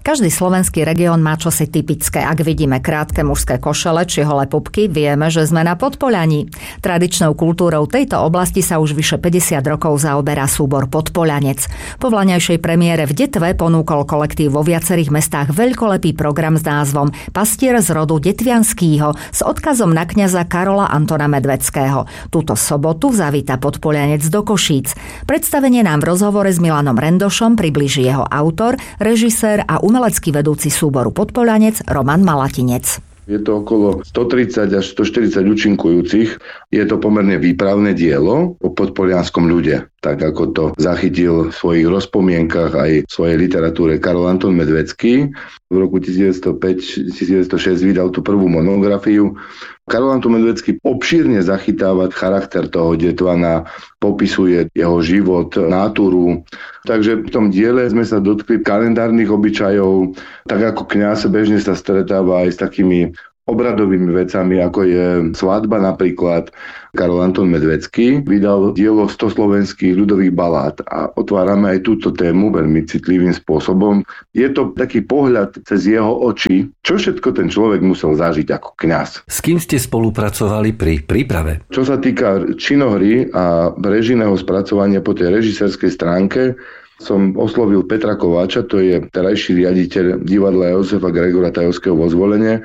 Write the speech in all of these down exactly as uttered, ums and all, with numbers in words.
Každý slovenský región má čosi typické. Ak vidíme krátke mužské košele či holé pupky, vieme, že sme na Podpoľaní. Tradičnou kultúrou tejto oblasti sa už vyše päťdesiat rokov zaoberá súbor Podpoľanec. Po vlaňajšej premiére v Detve ponúkol kolektív vo viacerých mestách veľkolepý program s názvom Pastier z rodu Detvianskýho s odkazom na kňaza Karola Antona Medveckého. Túto sobotu zavíta Podpoľanec do Košíc. Predstavenie nám v rozhovore s Milanom Rendošom priblíži jeho autor, režisér a umelecký vedúci súboru Podpoľanec Roman Malatinec. Je to okolo stotridsať až stoštyridsať účinkujúcich. Je to pomerne výpravné dielo o podpolianskom ľude, tak ako to zachytil v svojich rozpomienkach aj v svojej literatúre Karol Anton Medvecký. V roku devätnásťstopäť devätnásťstošesť vydal tú prvú monografiu. Karol Anton Medvecký obšírne zachytáva charakter toho Detvana, popisuje jeho život, náturu. Takže v tom diele sme sa dotkli kalendárnych obyčajov, tak ako kňaz bežne sa stretáva aj s takými obradovými vecami, ako je svadba napríklad. Karol Anton Medvecký vydal dielo sto slovenských ľudových balád a otvárame aj túto tému veľmi citlivým spôsobom. Je to taký pohľad cez jeho oči, čo všetko ten človek musel zažiť ako kňaz. S kým ste spolupracovali pri príprave? Čo sa týka činohry a režijného spracovania po tej režisérskej stránke, som oslovil Petra Kováča, to je terajší riaditeľ divadla Jozefa Gregora Tajovského vo Zvolene,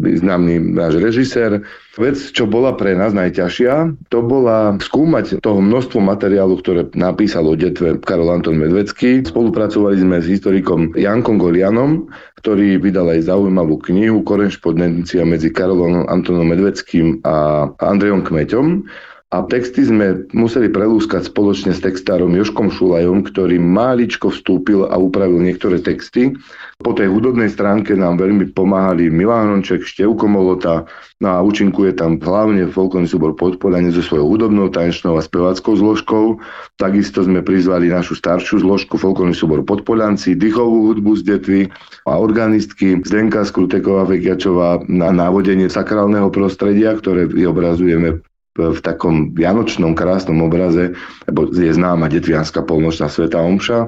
známy náš režisér. Vec, čo bola pre nás najťažšia, to bola skúmať toho množstvo materiálu, ktoré napísal o Detve Karol Anton Medvecký. Spolupracovali sme s historikom Jankom Golianom, ktorý vydal aj zaujímavú knihu Korešpondencia medzi Karolom Antonom Medveckým a Andrejom Kmeťom. A texty sme museli prelúskať spoločne s textárom Jožkom Šulajom, ktorý máličko vstúpil a upravil niektoré texty. Po tej hudobnej stránke nám veľmi pomáhali Milan Hronček, Števko Molota, no a účinkuje tam hlavne folklórny súbor Podpoľanec so svojou hudobnou, tanečnou a speváckou zložkou. Takisto sme prizvali našu staršiu zložku folklórny súbor Podpoľanci, dýchovú hudbu z Detvy a organistky Zdenka Skruteková-Vegiačová na návodenie sakrálneho prostredia, ktoré vyobrazujeme v takom vianočnom krásnom obraze, lebo je známa detvianská polnočná svätá omša.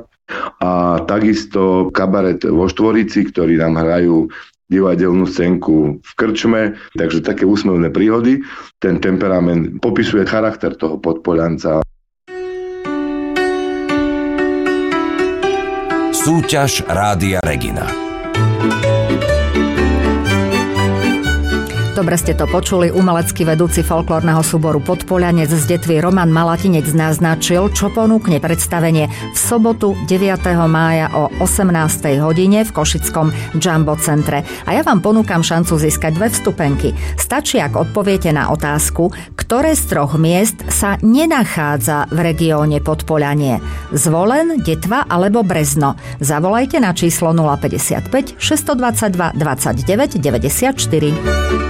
A takisto kabaret vo Štvorici, ktorí nám hrajú divadelnú scénku v krčme, takže také úsmevné príhody. Ten temperament popisuje charakter toho Podpoľanca. Súťaž Rádia Regina. Dobre ste to počuli, umelecký vedúci folklórneho súboru Podpoľanec z Detvy Roman Malatinec naznačil, čo ponúkne predstavenie v sobotu deviateho mája o osemnástej hodine v košickom Jumbo centre. A ja vám ponúkam šancu získať dve vstupenky. Stačí, ak odpoviete na otázku, ktoré z troch miest sa nenachádza v regióne Podpoľanie. Zvolen, Detva alebo Brezno. Zavolajte na číslo nula päťdesiatpäť šesťstodvadsaťdva dvadsaťdeväť deväťdesiatštyri.